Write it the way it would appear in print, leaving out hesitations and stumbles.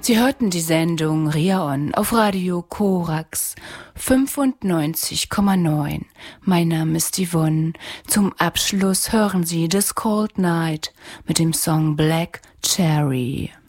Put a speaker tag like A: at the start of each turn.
A: Sie hörten die Sendung Riaon auf Radio Korax 95,9. Mein Name ist Yvonne. Zum Abschluss hören Sie The Cold Night mit dem Song Black Cherry.